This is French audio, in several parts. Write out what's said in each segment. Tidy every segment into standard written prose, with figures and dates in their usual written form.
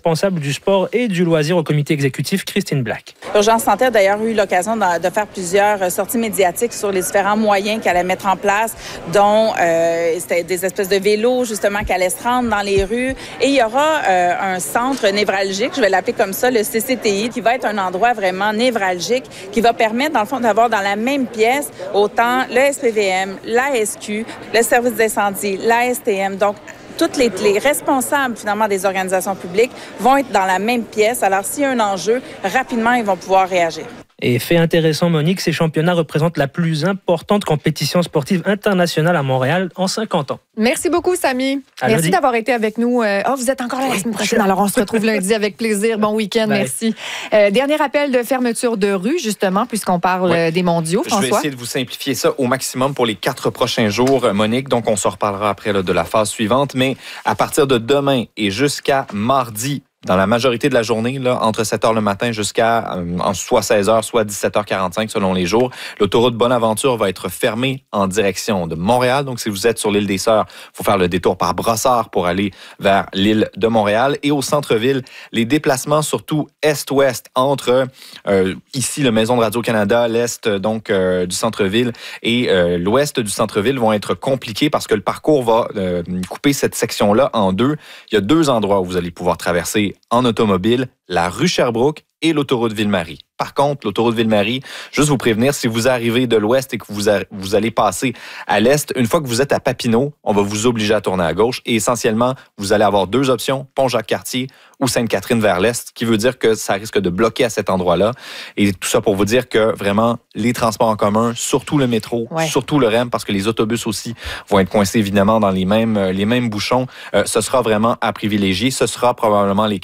responsable du sport et du loisir au comité exécutif, Christine Black. L'Urgence Santé a d'ailleurs eu l'occasion de faire plusieurs sorties médiatiques sur les différents moyens qu'elle allait mettre en place, dont c'était des espèces de vélos, justement, qui allaient se rendre dans les rues. Et il y aura un centre névralgique, je vais l'appeler comme ça, le CCTI, qui va être un endroit vraiment névralgique, qui va permettre, dans le fond, d'avoir dans la même pièce autant le SPVM, l'ASQ, le service d'incendie, l'ASTM. Donc, toutes les responsables, finalement, des organisations publiques vont être dans la même pièce. Alors, s'il y a un enjeu, rapidement, ils vont pouvoir réagir. Et fait intéressant, Monique, ces championnats représentent la plus importante compétition sportive internationale à Montréal en 50 ans. Merci beaucoup, Samy. Merci d'avoir été avec nous. Vous êtes encore là la semaine prochaine, alors on se retrouve lundi avec plaisir. Bon week-end, merci. Dernier appel de fermeture de rue, justement, puisqu'on parle des mondiaux, François. Je vais essayer de vous simplifier ça au maximum pour les 4 prochains jours, Monique. Donc, on se reparlera après de la phase suivante. Mais à partir de demain et jusqu'à mardi, dans la majorité de la journée, là, entre 7h le matin jusqu'à soit 16h, soit 17h45 selon les jours, l'autoroute Bonaventure va être fermée en direction de Montréal. Donc, si vous êtes sur l'île des Sœurs, il faut faire le détour par Brossard pour aller vers l'île de Montréal. Et au centre-ville, les déplacements surtout est-ouest entre ici, la Maison de Radio-Canada, l'est donc du centre-ville et l'ouest du centre-ville vont être compliqués parce que le parcours va couper cette section-là en deux. Il y a 2 endroits où vous allez pouvoir traverser en automobile, la rue Sherbrooke et l'autoroute Ville-Marie. Par contre, l'autoroute Ville-Marie, juste vous prévenir, si vous arrivez de l'ouest et que vous allez passer à l'est, une fois que vous êtes à Papineau, on va vous obliger à tourner à gauche. Et essentiellement, vous allez avoir 2 options, Pont-Jacques-Cartier ou Sainte-Catherine vers l'est, ce qui veut dire que ça risque de bloquer à cet endroit-là. Et tout ça pour vous dire que vraiment, les transports en commun, surtout le métro, surtout le REM, parce que les autobus aussi vont être coincés évidemment dans les mêmes bouchons, ce sera vraiment à privilégier. Ce seront les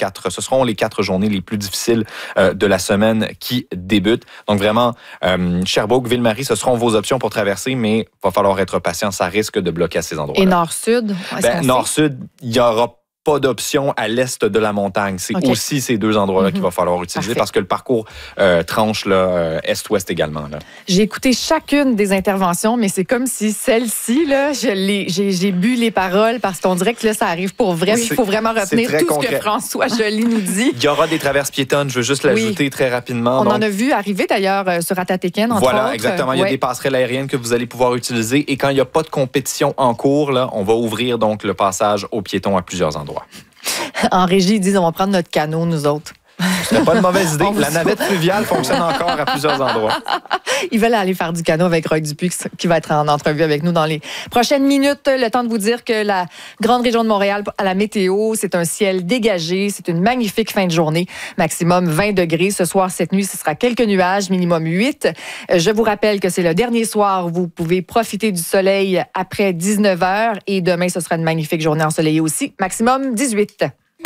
4 journées les plus difficiles de la semaine qui débute. Donc vraiment, Sherbrooke, Ville-Marie, ce seront vos options pour traverser, mais il va falloir être patient. Ça risque de bloquer à ces endroits-là. Et nord-sud? Nord-sud, il n'y aura pas d'option à l'est de la montagne. C'est aussi ces 2 endroits-là qu'il va falloir utiliser parce que le parcours tranche là, est-ouest également. Là. J'ai écouté chacune des interventions, mais c'est comme si celle-ci, là, j'ai bu les paroles parce qu'on dirait que là, ça arrive pour vrai. Il faut vraiment retenir tout concret. Ce que François Joly nous dit. Il y aura des traverses piétonnes, je veux juste l'ajouter très rapidement. On en a vu arriver d'ailleurs sur Atatéken, entre autres. Voilà, exactement. Il y a des passerelles aériennes que vous allez pouvoir utiliser et quand il n'y a pas de compétition en cours, là, on va ouvrir donc le passage aux piétons à plusieurs endroits. En régie, ils disent on va prendre notre canot, nous autres. Ce n'est pas une mauvaise idée. La navette fluviale fonctionne encore à plusieurs endroits. Ils veulent aller faire du canot avec Roy Dupuis qui va être en entrevue avec nous dans les prochaines minutes. Le temps de vous dire que la grande région de Montréal, à la météo, c'est un ciel dégagé. C'est une magnifique fin de journée. Maximum 20 degrés. Ce soir, cette nuit, ce sera quelques nuages, minimum 8. Je vous rappelle que c'est le dernier soir où vous pouvez profiter du soleil après 19h. Et demain, ce sera une magnifique journée ensoleillée aussi. Maximum 18.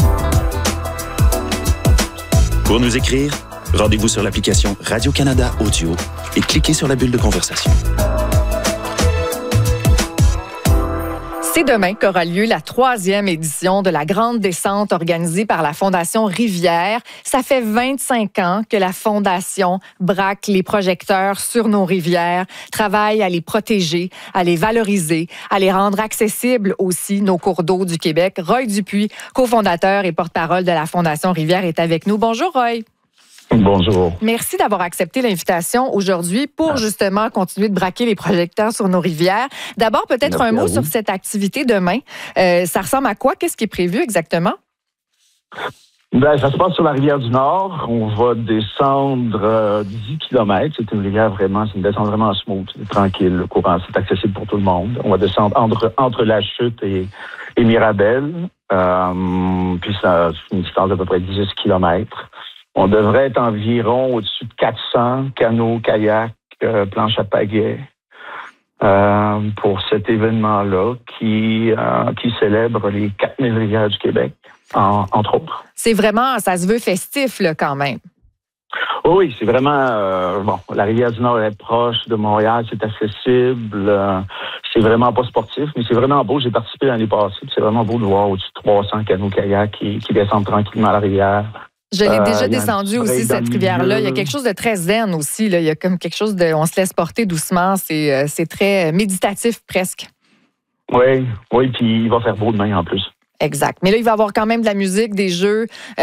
Pour nous écrire, rendez-vous sur l'application Radio-Canada Audio et cliquez sur la bulle de conversation. C'est demain qu'aura lieu la 3e édition de la grande descente organisée par la Fondation Rivière. Ça fait 25 ans que la Fondation braque les projecteurs sur nos rivières, travaille à les protéger, à les valoriser, à les rendre accessibles aussi, nos cours d'eau du Québec. Roy Dupuis, cofondateur et porte-parole de la Fondation Rivière, est avec nous. Bonjour, Roy. Bonjour. Merci d'avoir accepté l'invitation aujourd'hui pour justement continuer de braquer les projecteurs sur nos rivières. D'abord, peut-être un mot sur cette activité demain. Ça ressemble à quoi? Qu'est-ce qui est prévu exactement? Ça se passe sur la rivière du Nord. On va descendre 10 km. C'est une rivière vraiment, c'est une descente vraiment smooth, tranquille. Le courant, c'est accessible pour tout le monde. On va descendre entre la chute et Mirabel. Puis ça, c'est une distance d'à peu près 10 km. On devrait être environ au-dessus de 400 canots, kayaks, planches à pagaie pour cet événement-là qui célèbre les 4000 rivières du Québec, entre autres. C'est vraiment, ça se veut festif là, quand même. Oui, c'est vraiment... la rivière du Nord est proche de Montréal, c'est accessible. C'est vraiment pas sportif, mais c'est vraiment beau. J'ai participé l'année passée, c'est vraiment beau de voir au-dessus de 300 canots, kayaks qui descendent tranquillement à la rivière. Je l'ai déjà descendu aussi, cette rivière-là. Il y a quelque chose de très zen aussi. Là. Il y a comme quelque chose de... On se laisse porter doucement. C'est très méditatif presque. Oui, puis il va faire beau demain en plus. Exact. Mais là, il va y avoir quand même de la musique, des jeux.